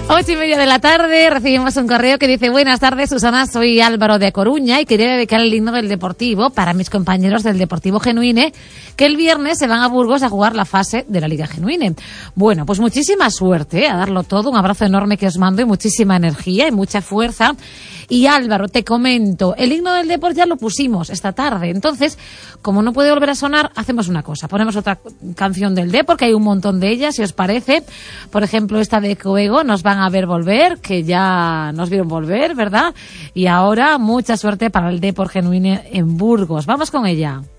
8:30 de la tarde, recibimos un correo que dice: buenas tardes, Susana, soy Álvaro de Coruña y quería dedicar el himno del Deportivo para mis compañeros del Deportivo Genuine, que el viernes se van a Burgos a jugar la fase de la Liga Genuine. Bueno, pues muchísima suerte, a darlo todo, un abrazo enorme que os mando y muchísima energía y mucha fuerza. Y Álvaro, te comento, el himno del Depor ya lo pusimos esta tarde, entonces, como no puede volver a sonar, hacemos una cosa, ponemos otra canción del Depor, que hay un montón de ellas, si os parece, por ejemplo, esta de Coego, Nos van a ver volver, que ya nos vieron volver, ¿verdad? Y ahora, mucha suerte para el Depor Genuine en Burgos. Vamos con ella.